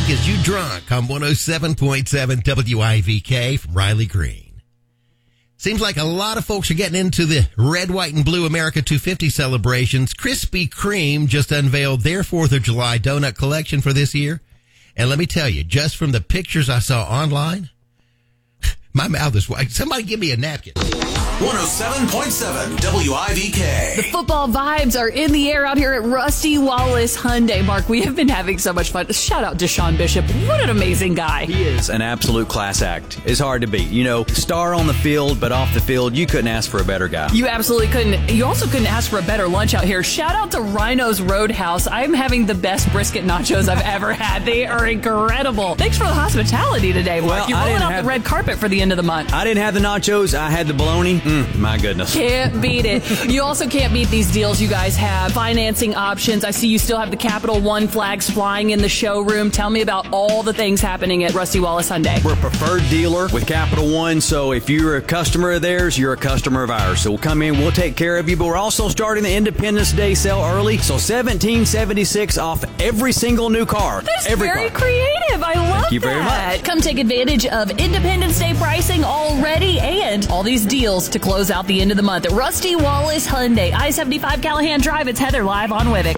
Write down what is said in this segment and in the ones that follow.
Drink as you drunk on 107.7 WIVK from Riley Green. Seems like a lot of folks are getting into the red, white, and blue America 250 celebrations. Krispy Kreme just unveiled their 4th of July donut collection for this year. And let me tell you, just from the pictures I saw online, my mouth is white. Somebody give me a napkin. 107.7 WIVK. The football vibes are in the air out here at Rusty Wallace Hyundai. Mark, we have been having so much fun. Shout out to Sean Bishop. What an amazing guy. He is an absolute class act. It's hard to beat. You know, star on the field, but off the field, you couldn't ask for a better guy. You absolutely couldn't. You also couldn't ask for a better lunch out here. Shout out to Rhino's Roadhouse. I'm having the best brisket nachos I've ever had. They are incredible. Thanks for the hospitality today, Mark. Well, You're rolling out the red carpet for the end of the month. I didn't have the nachos. I had the bologna. My goodness. Can't beat it. You also can't beat these deals you guys have. Financing options. I see you still have the Capital One flags flying in the showroom. Tell me about all the things happening at Rusty Wallace Hyundai. We're a preferred dealer with Capital One, so if you're a customer of theirs, you're a customer of ours. So we'll come in, we'll take care of you, but we're also starting the Independence Day sale early, so $17.76 off every single new car. That's every very car. creative. I love Thank you that. very much. Come take advantage of Independence Day pricing already and all these deals to close out the end of the month at Rusty Wallace Hyundai, I-75 Callahan Drive. It's Heather live on Wivik.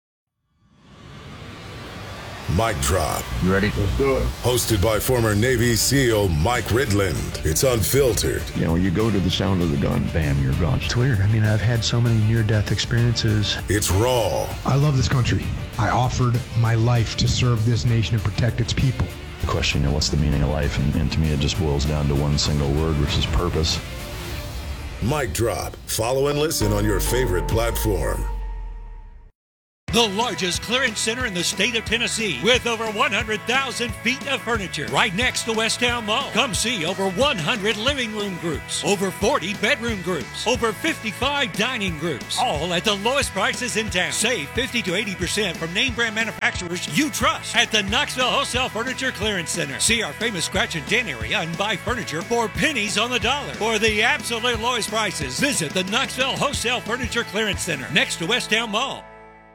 Mic Drop. You ready? Let's do it. Hosted by former Navy SEAL Mike Ridland. It's unfiltered. You know, you go to the sound of the gun, bam, you're gone. It's weird. I mean, I've had so many near-death experiences. It's raw. I love this country. I offered my life to serve this nation and protect its people. The question, you know, what's the meaning of life? And to me, it just boils down to one single word, which is purpose. Mic Drop. Follow and listen on your favorite platform. The largest clearance center in the state of Tennessee with over 100,000 feet of furniture right next to Westtown Mall. Come see over 100 living room groups, over 40 bedroom groups, over 55 dining groups, all at the lowest prices in town. Save 50 to 80% from name brand manufacturers you trust at the Knoxville Wholesale Furniture Clearance Center. See our famous scratch and dent area and buy furniture for pennies on the dollar. For the absolute lowest prices, visit the Knoxville Wholesale Furniture Clearance Center next to Westtown Mall.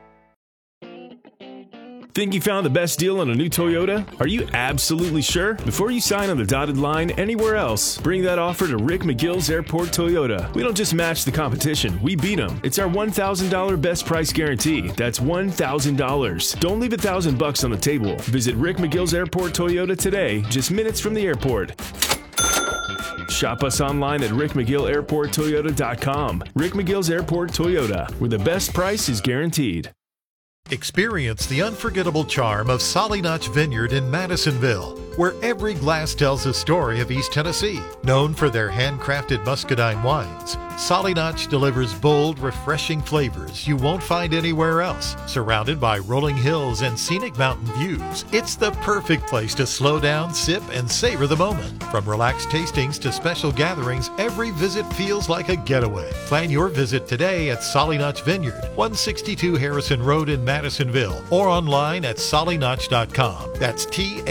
Think you found the best deal on a new Toyota? Are you absolutely sure? Before you sign on the dotted line anywhere else, bring that offer to Rick McGill's Airport Toyota. We don't just match the competition, we beat them. It's our $1,000 best price guarantee. That's $1,000. Don't leave $1,000 on the table. Visit Rick McGill's Airport Toyota today, just minutes from the airport. Shop us online at rickmcgillairporttoyota.com. Rick McGill's Airport Toyota, where the best price is guaranteed. Experience the unforgettable charm of Solly Notch Vineyard in Madisonville, where every glass tells a story of East Tennessee. Known for their handcrafted muscadine wines, Solly Notch delivers bold, refreshing flavors you won't find anywhere else. Surrounded by rolling hills and scenic mountain views, it's the perfect place to slow down, sip, and savor the moment. From relaxed tastings to special gatherings, every visit feels like a getaway. Plan your visit today at Solly Notch Vineyard, 162 Harrison Road in Madisonville, or online at sollynotch.com. That's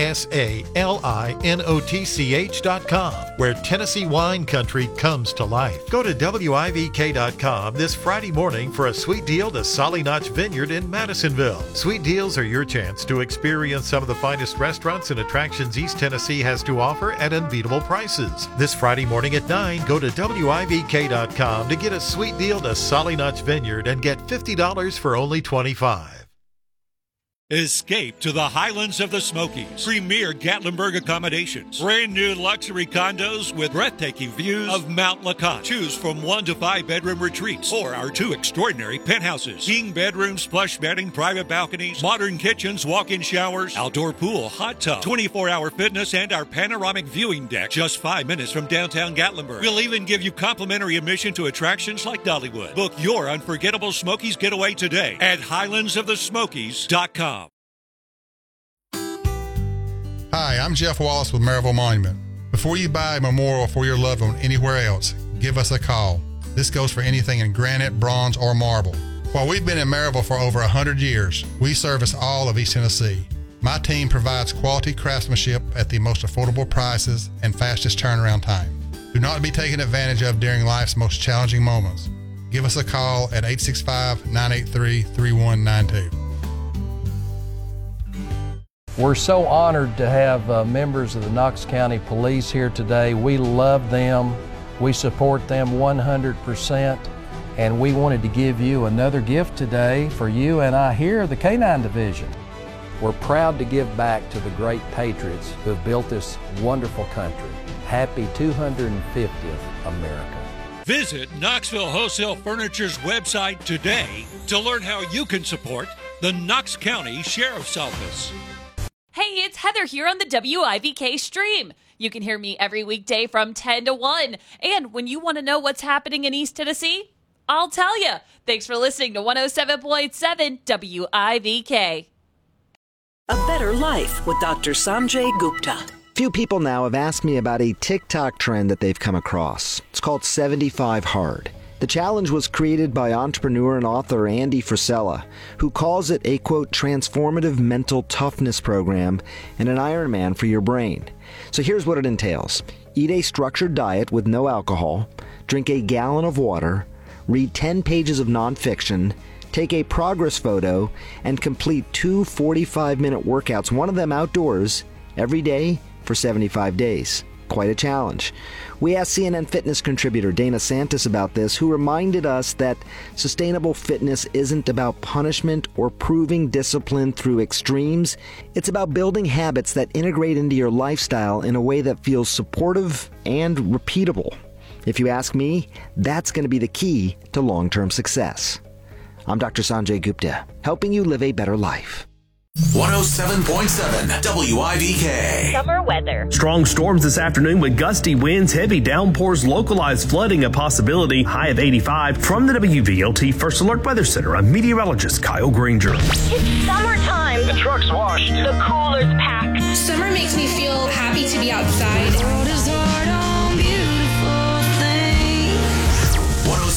TSALINOTCH.com, where Tennessee wine country comes to life. Go to WIVK.com this Friday morning for a sweet deal to Solly Notch Vineyard in Madisonville. Sweet deals are your chance to experience some of the finest restaurants and attractions East Tennessee has to offer at unbeatable prices. This Friday morning at 9, go to WIVK.com to get a sweet deal to Solly Notch Vineyard and get $50 for only $25. Escape to the Highlands of the Smokies. Premier Gatlinburg accommodations. Brand new luxury condos with breathtaking views of Mount LeConte. Choose from 1 to 5 bedroom retreats or our 2 extraordinary penthouses. King bedrooms, plush bedding, private balconies, modern kitchens, walk-in showers, outdoor pool, hot tub, 24-hour fitness, and our panoramic viewing deck. Just 5 minutes from downtown Gatlinburg. We'll even give you complimentary admission to attractions like Dollywood. Book your unforgettable Smokies getaway today at highlandsofthesmokies.com. Hi, I'm Jeff Wallace with Maryville Monument. Before you buy a memorial for your loved one anywhere else, give us a call. This goes for anything in granite, bronze, or marble. While we've been in Maryville for over 100 years, we service all of East Tennessee. My team provides quality craftsmanship at the most affordable prices and fastest turnaround time. Do not be taken advantage of during life's most challenging moments. Give us a call at 865-983-3192. We're so honored to have members of the Knox County Police here today. We love them. We support them 100%. And we wanted to give you another gift today for you and I here at the K-9 Division. We're proud to give back to the great patriots who have built this wonderful country. Happy 250th America. Visit Knoxville Wholesale Furniture's website today to learn how you can support the Knox County Sheriff's Office. Hey, it's Heather here on the WIVK stream. You can hear me every weekday from 10 to 1. And when you want to know what's happening in East Tennessee, I'll tell you. Thanks for listening to 107.7 WIVK. A Better Life with Dr. Sanjay Gupta. Few people now have asked me about a TikTok trend that they've come across. It's called 75 Hard. The challenge was created by entrepreneur and author Andy Frisella, who calls it a, quote, transformative mental toughness program and an Ironman for your brain. So here's what it entails. Eat a structured diet with no alcohol, drink a gallon of water, read 10 pages of nonfiction, take a progress photo, and complete 2 45-minute workouts, one of them outdoors, every day for 75 days. Quite a challenge. We asked CNN Fitness contributor Dana Santis about this, who reminded us that sustainable fitness isn't about punishment or proving discipline through extremes. It's about building habits that integrate into your lifestyle in a way that feels supportive and repeatable. If you ask me, that's going to be the key to long-term success. I'm Dr. Sanjay Gupta, helping you live a better life. 107.7 WIVK. Summer weather. Strong storms this afternoon with gusty winds, heavy downpours, localized flooding a possibility. High of 85. From the WVLT First Alert Weather Center, I'm meteorologist Kyle Granger. It's summertime. The truck's washed. The cooler's packed. Summer makes me feel happy to be outside.